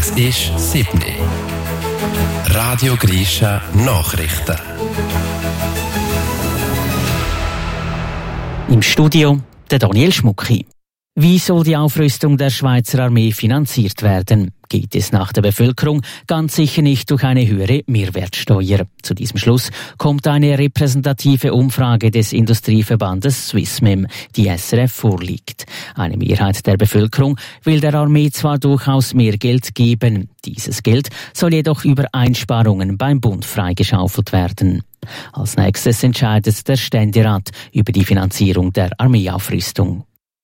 Es ist 7 Uhr. Radio Grisha Nachrichten. Im Studio der Daniel Schmucki. Wie soll die Aufrüstung der Schweizer Armee finanziert werden? Geht es nach der Bevölkerung ganz sicher nicht durch eine höhere Mehrwertsteuer. Zu diesem Schluss kommt eine repräsentative Umfrage des Industrieverbandes Swissmem, die SRF vorliegt. Eine Mehrheit der Bevölkerung will der Armee zwar durchaus mehr Geld geben, dieses Geld soll jedoch über Einsparungen beim Bund freigeschaufelt werden. Als nächstes entscheidet der Ständerat über die Finanzierung der Armeeaufrüstung.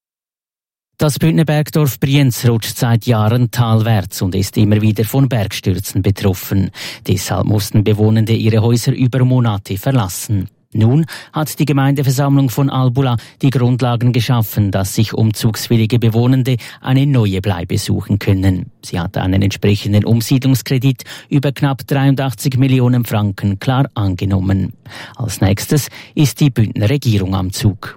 Das Bündner Bergdorf Brienz rutscht seit Jahren talwärts und ist immer wieder von Bergstürzen betroffen. Deshalb mussten Bewohnende ihre Häuser über Monate verlassen. Nun hat die Gemeindeversammlung von Albula die Grundlagen geschaffen, dass sich umzugswillige Bewohnende eine neue Bleibe suchen können. Sie hat einen entsprechenden Umsiedlungskredit über knapp 83 Millionen Franken klar angenommen. Als nächstes ist die Bündner Regierung am Zug.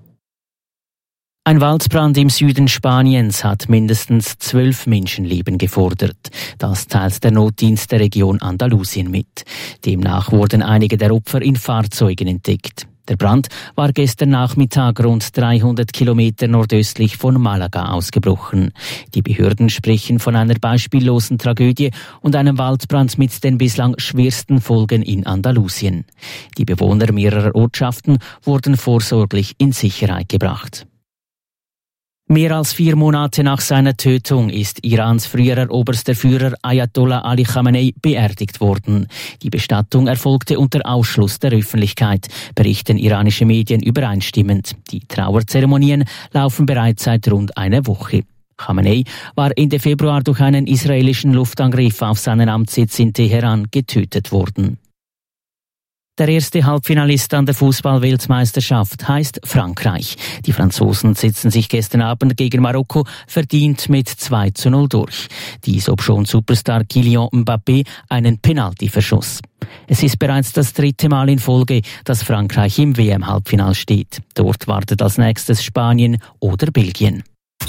Ein Waldbrand im Süden Spaniens hat mindestens 12 Menschenleben gefordert. Das teilt der Notdienst der Region Andalusien mit. Demnach wurden einige der Opfer in Fahrzeugen entdeckt. Der Brand war gestern Nachmittag rund 300 Kilometer nordöstlich von Malaga ausgebrochen. Die Behörden sprechen von einer beispiellosen Tragödie und einem Waldbrand mit den bislang schwersten Folgen in Andalusien. Die Bewohner mehrerer Ortschaften wurden vorsorglich in Sicherheit gebracht. Mehr als 4 Monate nach seiner Tötung ist Irans früherer oberster Führer Ayatollah Ali Khamenei beerdigt worden. Die Bestattung erfolgte unter Ausschluss der Öffentlichkeit, berichten iranische Medien übereinstimmend. Die Trauerzeremonien laufen bereits seit rund einer Woche. Khamenei war Ende Februar durch einen israelischen Luftangriff auf seinen Amtssitz in Teheran getötet worden. Der erste Halbfinalist an der Fußball-Weltmeisterschaft heißt Frankreich. Die Franzosen setzen sich gestern Abend gegen Marokko verdient mit 2:0 durch. Dies obschon Superstar Kylian Mbappé einen Penalty verschoss. Es ist bereits das 3. Mal in Folge, dass Frankreich im WM-Halbfinal steht. Dort wartet als nächstes Spanien oder Belgien.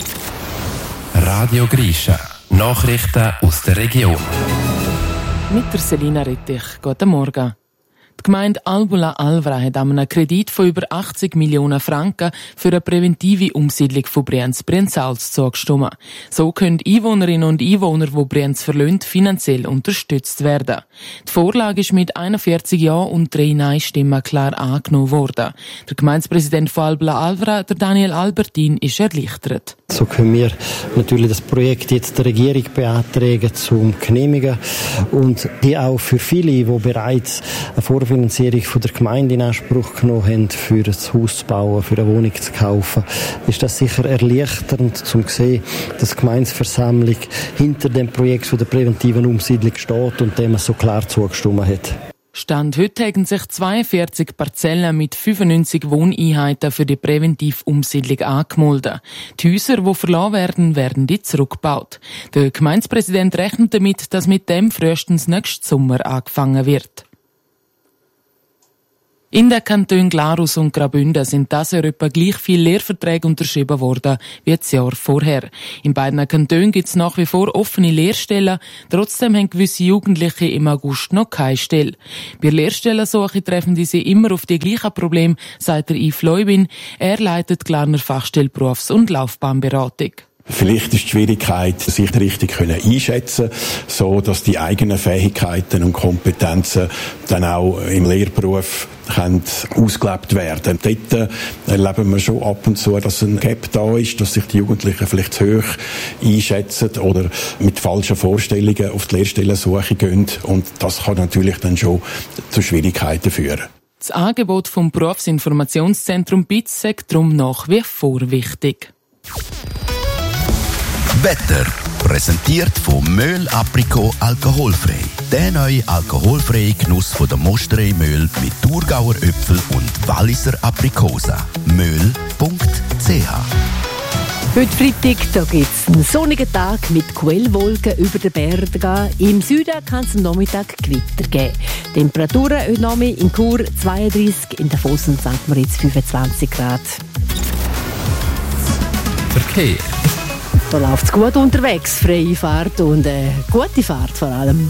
Radio Grisha Nachrichten aus der Region. Mit der Selina Rettich. Guten Morgen. Die Gemeinde Albula-Alvra hat einen Kredit von über 80 Millionen Franken für eine präventive Umsiedlung von Brienz-Brienzals zugestimmt. So können Einwohnerinnen und Einwohner, die Brienz verlassen, finanziell unterstützt werden. Die Vorlage ist mit 41 Ja und 3 Nein-Stimmen klar angenommen worden. Der Gemeindepräsident von Albula-Alvra, der Daniel Albertin, ist erleichtert. So können wir natürlich das Projekt jetzt der Regierung beantragen zum Genehmigen und die auch für viele, die bereits eine Vorfinanzierung von der Gemeinde in Anspruch genommen haben, für ein Haus zu bauen, für eine Wohnung zu kaufen, ist das sicher erleichternd, um zu sehen, dass die Gemeindeversammlung hinter dem Projekt von der präventiven Umsiedlung steht und dem so klar zugestimmt hat. Stand heute haben sich 42 Parzellen mit 95 Wohneinheiten für die Präventivumsiedlung angemeldet. Die Häuser, die verlassen werden, werden die zurückgebaut. Der Gemeindepräsident rechnet damit, dass mit dem frühestens nächsten Sommer angefangen wird. In den Kantonen Glarus und Graubünden sind dieses Jahr etwa gleich viele Lehrverträge unterschrieben worden wie das Jahr vorher. In beiden Kantonen gibt es nach wie vor offene Lehrstellen. Trotzdem haben gewisse Jugendliche im August noch keine Stelle. Bei Lehrstellensuche treffen diese immer auf die gleichen Probleme, sagt der Yves Leubin. Er leitet die Glarner Fachstelle Berufs- und Laufbahnberatung. Vielleicht ist die Schwierigkeit, sich richtig einschätzen, so dass die eigenen Fähigkeiten und Kompetenzen dann auch im Lehrberuf ausgelebt werden. Dort erleben wir schon ab und zu, dass ein Gap da ist, dass sich die Jugendlichen vielleicht zu hoch einschätzen oder mit falschen Vorstellungen auf die Lehrstellensuche gehen. Und das kann natürlich dann schon zu Schwierigkeiten führen. Das Angebot vom Berufsinformationszentrum BITS sagt darum nach wie vor wichtig. Wetter, präsentiert von Möhl Aprikot alkoholfrei. Der neue alkoholfreie Genuss von der Mosterei Möhl mit Thurgauer Äpfel und Walliser Aprikosen. Möhl.ch. Heute Freitag, da gibt es einen sonnigen Tag mit Quellwolken über den Bergen. Im Süden kann es am Nachmittag Gewitter geben. Temperaturen heute Nachmittag in Chur 32, in Davos und St. Moritz 25 Grad. Verkehr. Da läuft es gut unterwegs, freie Fahrt und gute Fahrt vor allem.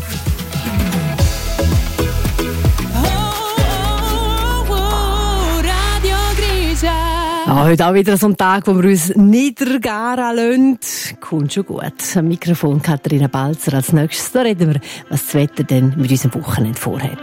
Heute auch wieder so ein Tag, wo wir uns niedergaren lassen. Kommt schon gut. Am Mikrofon Katharina Balzer als nächstes. Da reden wir, was das Wetter denn mit unserem Wochenende vorhat.